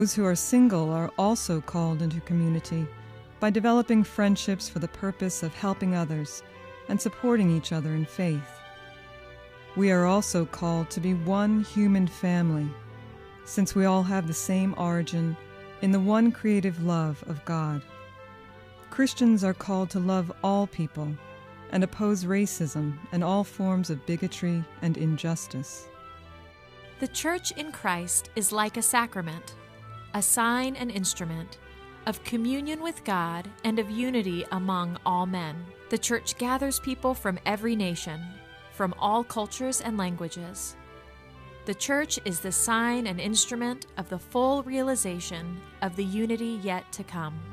Those who are single are also called into community by developing friendships for the purpose of helping others and supporting each other in faith. We are also called to be one human family, since we all have the same origin in the one creative love of God. Christians are called to love all people and oppose racism and all forms of bigotry and injustice. The Church in Christ is like a sacrament, a sign and instrument of communion with God and of unity among all men. The Church gathers people from every nation, from all cultures and languages. The Church is the sign and instrument of the full realization of the unity yet to come.